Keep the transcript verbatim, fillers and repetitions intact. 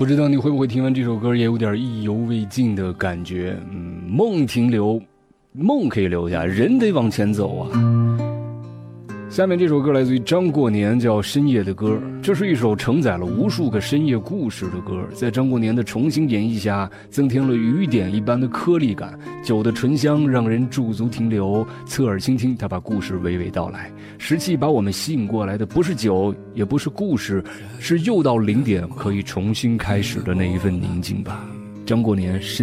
不知道你会不会听完这首歌也有点意犹未尽的感觉。嗯，梦停留，梦可以留下，人得往前走啊。下面这首歌来自于张过年，叫《深夜的歌》，这是一首承载了无数个深夜故事的歌，在张过年的重新演绎下，增添了雨点一般的颗粒感，酒的醇香让人驻足停留，侧耳倾听，他把故事娓娓道来。实际把我们吸引过来的不是酒，也不是故事，是又到零点可以重新开始的那一份宁静吧。张过年深